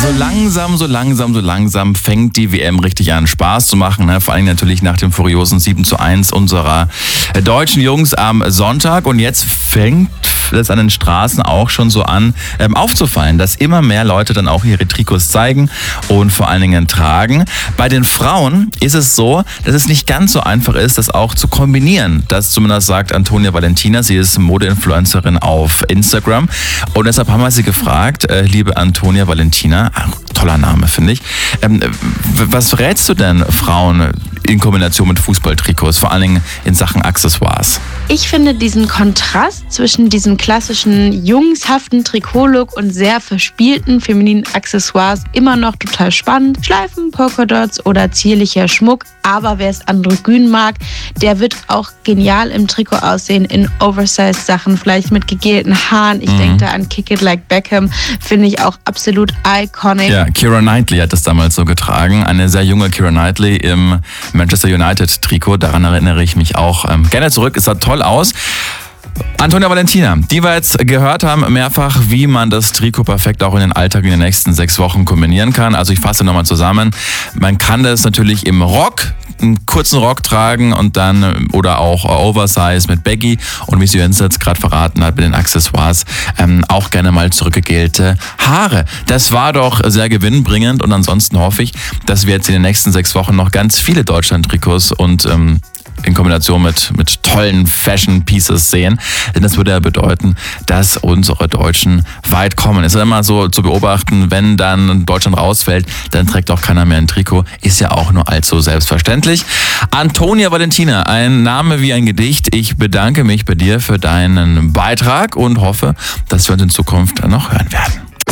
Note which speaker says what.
Speaker 1: So langsam fängt die WM richtig an Spaß zu machen. Ne? Vor allem natürlich nach dem furiosen 7:1 unserer deutschen Jungs am Sonntag. Und jetzt fängt es an den Straßen auch schon so an aufzufallen, dass immer mehr Leute dann auch ihre Trikots zeigen und vor allen Dingen tragen. Bei den Frauen ist es so, dass es nicht ganz so einfach ist, das auch zu kombinieren. Das zumindest sagt Antonia Valentina. Sie ist Modeinfluencerin auf Instagram. Und deshalb haben wir sie gefragt, liebe Antonia Valentina, toller Name, finde ich. Was rätst du denn Frauen in Kombination mit Fußballtrikots, vor allen Dingen in Sachen Accessoires?
Speaker 2: Ich finde diesen Kontrast zwischen diesem klassischen jungshaften Trikotlook und sehr verspielten femininen Accessoires immer noch total spannend. Schleifen, Polkadots oder zierlicher Schmuck. Aber wer es androgyn mag, der wird auch genial im Trikot aussehen, in Oversize-Sachen, vielleicht mit gegelten Haaren. Ich denke da an Kick It Like Beckham, finde ich auch absolut iconic.
Speaker 1: Ja, Keira Knightley hat das damals so getragen. Eine sehr junge Keira Knightley im Manchester United Trikot. Daran erinnere ich mich auch gerne zurück. Es sah toll aus. Antonia Valentina, die wir jetzt gehört haben, mehrfach, wie man das Trikot perfekt auch in den Alltag in den nächsten 6 Wochen kombinieren kann. Also ich fasse nochmal zusammen. Man kann das natürlich im Rock, einen kurzen Rock tragen und dann oder auch Oversize mit Baggy und wie sie uns jetzt gerade verraten hat mit den Accessoires, auch gerne mal zurückgegelte Haare. Das war doch sehr gewinnbringend und ansonsten hoffe ich, dass wir jetzt in den nächsten 6 Wochen noch ganz viele Deutschland-Trikots und in Kombination mit tollen Fashion-Pieces sehen. Denn das würde ja bedeuten, dass unsere Deutschen weit kommen. Es ist immer so zu beobachten, wenn dann Deutschland rausfällt, dann trägt auch keiner mehr ein Trikot. Ist ja auch nur allzu selbstverständlich. Antonia Valentina, ein Name wie ein Gedicht. Ich bedanke mich bei dir für deinen Beitrag und hoffe, dass wir uns in Zukunft noch hören werden.